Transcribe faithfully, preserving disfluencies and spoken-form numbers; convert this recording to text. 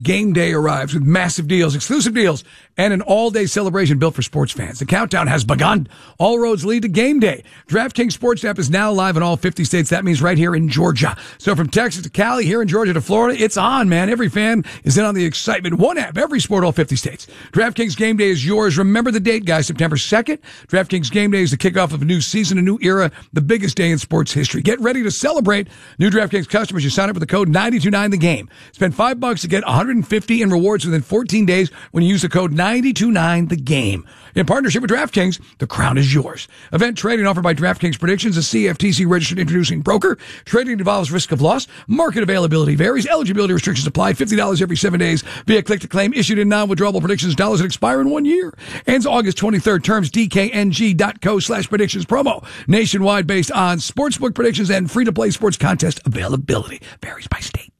Game day arrives with massive deals, exclusive deals, and an all-day celebration built for sports fans. The countdown has begun. All roads lead to game day. DraftKings Sports app is now live in all fifty states. That means right here in Georgia. So from Texas to Cali, here in Georgia to Florida, it's on, man. Every fan is in on the excitement. One app, every sport, all fifty states. DraftKings Game Day is yours. Remember the date, guys, September second. DraftKings Game Day is the kickoff of a new season, a new era, the biggest day in sports history. Get ready to celebrate. New DraftKings customers, you sign up with the code nine two nine the game. Spend five bucks to get one hundred fifty in rewards within fourteen days when you use the code nine two nine the game. In partnership with DraftKings, the crown is yours. Event trading offered by DraftKings Predictions, a C F T C registered introducing broker. Trading involves risk of loss. Market availability varies. Eligibility restrictions apply. fifty dollars every seven days via click to claim. Issued in non-withdrawable predictions dollars that expire in one year. Ends August twenty-third. Terms D K N G dot co slash predictions promo. Nationwide based on sportsbook predictions and free-to-play sports contest availability. Varies by state.